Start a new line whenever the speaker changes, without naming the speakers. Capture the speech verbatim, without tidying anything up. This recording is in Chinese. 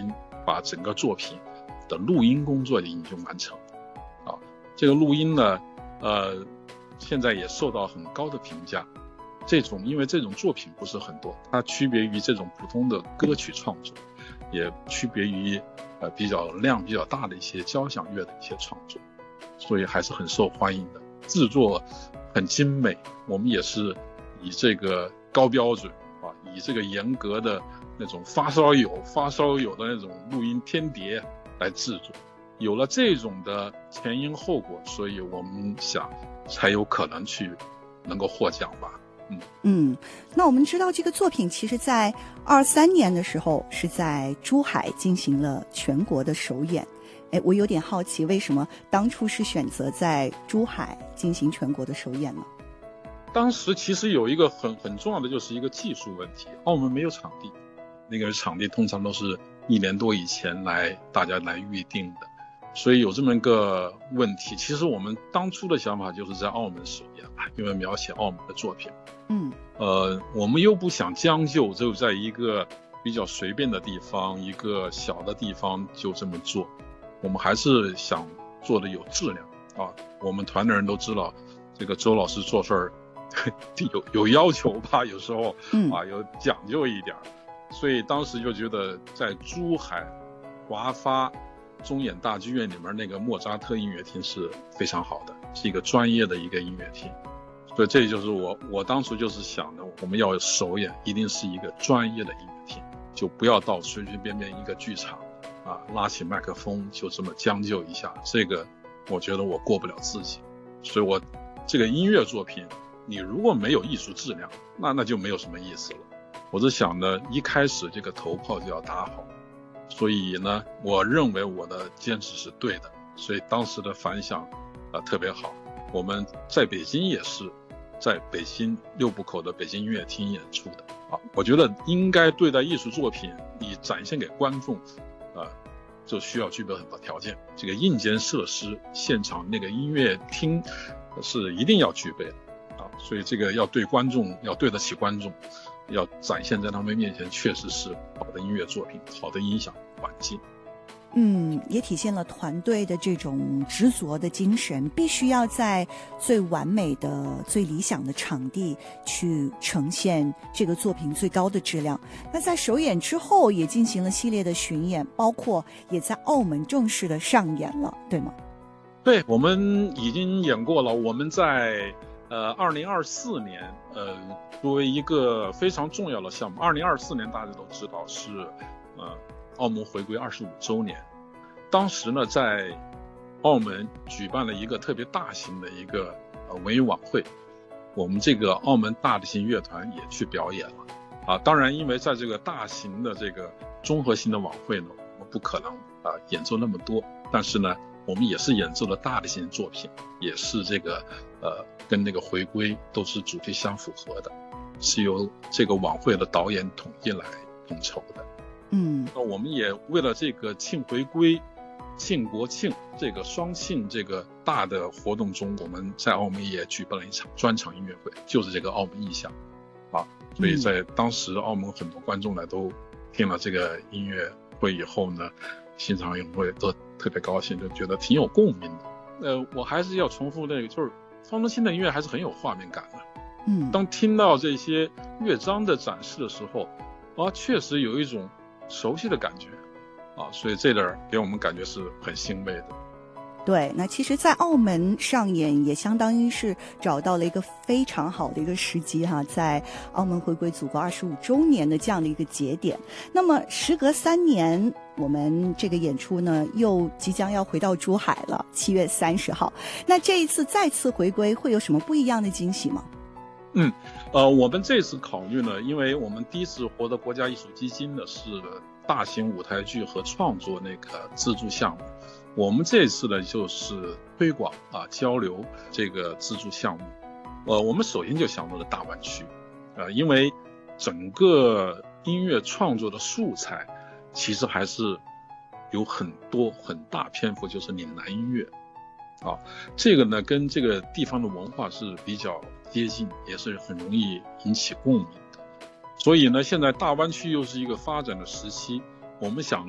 经把整个作品的录音工作已经完成啊。这个录音呢，呃，现在也受到很高的评价。这种因为这种作品不是很多，它区别于这种普通的歌曲创作，也区别于呃比较量比较大的一些交响乐的一些创作，所以还是很受欢迎的。制作很精美，我们也是以这个高标准啊，以这个严格的那种发烧友发烧友的那种录音天碟来制作。有了这种的前因后果，所以我们想才有可能去能够获奖吧。嗯
嗯，那我们知道这个作品其实在二三年的时候是在珠海进行了全国的首演。哎，我有点好奇，为什么当初是选择在珠海进行全国的首演呢？
当时其实有一个很很重要的就是一个技术问题，澳门没有场地，那个场地通常都是一年多以前来大家来预定的，所以有这么一个问题。其实我们当初的想法就是在澳门首演，因为描写澳门的作品。
嗯，
呃，我们又不想将就，就在一个比较随便的地方，一个小的地方就这么做。我们还是想做的有质量啊。我们团的人都知道，这个周老师做事儿有有要求吧，有时候啊有讲究一点，所以当时就觉得在珠海华发中演大剧院里面那个莫扎特音乐厅是非常好的，是一个专业的一个音乐厅。所以这就是我我当时就是想的，我们要首演一定是一个专业的音乐厅，就不要到随随便便一个剧场啊，拉起麦克风就这么将就一下，这个我觉得我过不了自己。所以我这个音乐作品，你如果没有艺术质量，那那就没有什么意思了。我是想呢，一开始这个头炮就要打好，所以呢，我认为我的坚持是对的，所以当时的反响啊、呃、特别好。我们在北京也是在北京六部口的北京音乐厅演出的啊。我觉得应该对待艺术作品，你展现给观众啊、呃，就需要具备很多条件。这个硬件设施，现场那个音乐厅是一定要具备的啊。所以这个要对观众，要对得起观众，要展现在他们面前确实是好的音乐作品，好的音响环境。
嗯，也体现了团队的这种执着的精神，必须要在最完美的、最理想的场地去呈现这个作品最高的质量。那在首演之后也进行了系列的巡演，包括也在澳门正式的上演了，对吗？
对，我们已经演过了。我们在呃二零二四年，呃作为一个非常重要的项目，二零二四年大家都知道是呃澳门回归二十五周年。当时呢，在澳门举办了一个特别大型的一个呃文艺晚会，我们这个澳门大型乐团也去表演了啊。当然，因为在这个大型的这个综合性的晚会呢，我们不可能啊演奏那么多，但是呢，我们也是演奏了大的型作品，也是这个呃跟那个回归都是主题相符合的，是由这个晚会的导演统一来统筹的。
嗯，
那我们也为了这个庆回归、庆国庆这个双庆这个大的活动中，我们在澳门也举办了一场专场音乐会，就是这个澳门意象啊。所以在当时澳门很多观众呢都听了这个音乐会以后呢，欣赏音乐会都特别高兴，就觉得挺有共鸣的。呃，我还是要重复那个，就是方中信的音乐还是很有画面感的。
嗯，
当听到这些乐章的展示的时候，啊，确实有一种熟悉的感觉啊，所以这点给我们感觉是很欣慰的。
对，那其实在澳门上演也相当于是找到了一个非常好的一个时机哈，在澳门回归祖国二十五周年的这样的一个节点。那么时隔三年，我们这个演出呢又即将要回到珠海了，七月三十号。那这一次再次回归会有什么不一样的惊喜吗？
嗯，呃，我们这次考虑呢，因为我们第一次获得国家艺术基金的是大型舞台剧和创作那个资助项目，我们这次呢就是推广啊交流这个资助项目。呃，我们首先就想到了大湾区，呃，因为整个音乐创作的素材其实还是有很多很大篇幅就是岭南音乐啊，这个呢跟这个地方的文化是比较接近，也是很容易引起共鸣的。所以呢，现在大湾区又是一个发展的时期，我们想